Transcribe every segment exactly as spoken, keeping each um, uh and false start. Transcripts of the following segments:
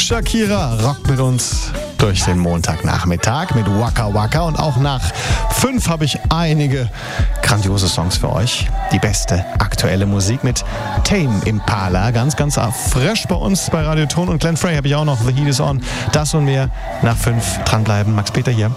Shakira rockt mit uns durch den Montagnachmittag mit Waka Waka. Und auch nach fünf habe ich einige grandiose Songs für euch. Die beste aktuelle Musik mit Tame Impala. Ganz, ganz frisch bei uns bei Radio Ton. Und Glenn Frey habe ich auch noch. The Heat is on. Das und mehr nach fünf. Dranbleiben. Max Peter hier.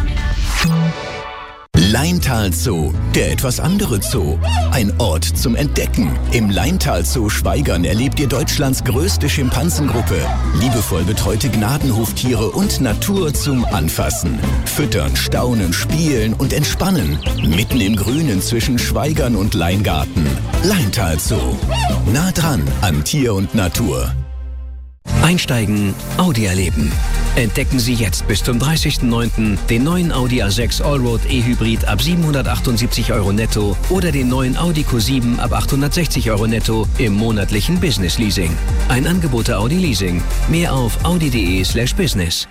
Laintal Zoo, der etwas andere Zoo. Ein Ort zum Entdecken. Im Laintal Zoo Schwaigern erlebt ihr Deutschlands größte Schimpansengruppe. Liebevoll betreute Gnadenhoftiere und Natur zum Anfassen. Füttern, staunen, spielen und entspannen. Mitten im Grünen zwischen Schwaigern und Leingarten. Laintal Zoo. Nah dran an Tier und Natur. Einsteigen, Audi erleben. Entdecken Sie jetzt bis zum dreißigsten neunten den neuen Audi A sechs Allroad E-Hybrid ab siebenhundertachtundsiebzig Euro netto oder den neuen Audi Q sieben ab achthundertsechzig Euro netto im monatlichen Business Leasing. Ein Angebot der Audi Leasing. Mehr auf audi.de slash business.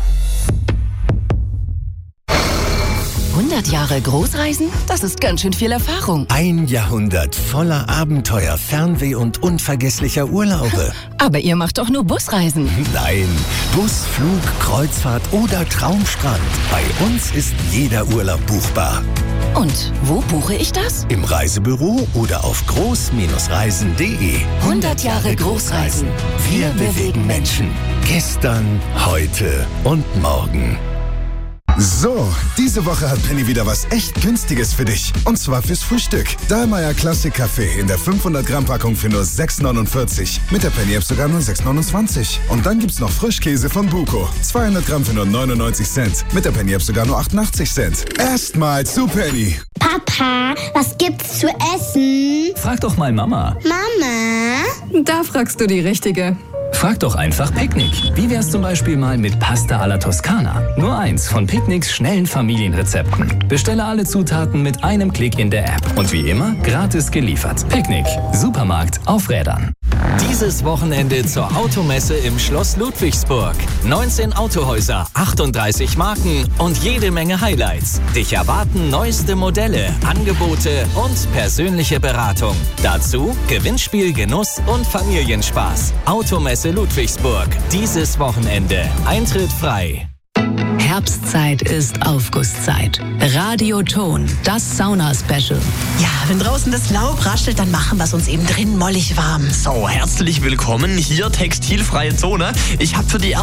hundert Jahre Großreisen? Das ist ganz schön viel Erfahrung. Ein Jahrhundert voller Abenteuer, Fernweh und unvergesslicher Urlaube. Aber ihr macht doch nur Busreisen. Nein, Bus, Flug, Kreuzfahrt oder Traumstrand. Bei uns ist jeder Urlaub buchbar. Und wo buche ich das? Im Reisebüro oder auf groß Reisen punkt de. hundert Jahre Großreisen. Wir bewegen Menschen. Gestern, heute und morgen. So, diese Woche hat Penny wieder was echt Günstiges für dich. Und zwar fürs Frühstück. Dahlmeier Classic Kaffee in der fünfhundert Gramm Packung für nur sechs neunundvierzig. Mit der Penny App sogar nur sechs neunundzwanzig. Und dann gibt's noch Frischkäse von Buko. zweihundert Gramm für nur neunundneunzig Cent. Mit der Penny App sogar nur achtundachtzig Cent. Erstmal zu Penny. Papa, was gibt's zu essen? Frag doch mal Mama. Mama? Da fragst du die Richtige. Frag doch einfach Picknick. Wie wär's zum Beispiel mal mit Pasta alla Toskana? Nur eins von Picknicks schnellen Familienrezepten. Bestelle alle Zutaten mit einem Klick in der App. Und wie immer, gratis geliefert. Picknick. Supermarkt auf Rädern. Dieses Wochenende zur Automesse im Schloss Ludwigsburg. neunzehn Autohäuser, achtunddreißig Marken und jede Menge Highlights. Dich erwarten neueste Modelle, Angebote und persönliche Beratung. Dazu Gewinnspiel, Genuss und Familienspaß. Automesse Ludwigsburg. Dieses Wochenende. Eintritt frei. Herbstzeit ist Aufgusszeit. Radio Ton, das Sauna-Special. Ja, wenn draußen das Laub raschelt, dann machen wir es uns eben drin mollig warm. So, herzlich willkommen hier, textilfreie Zone. Ich habe für die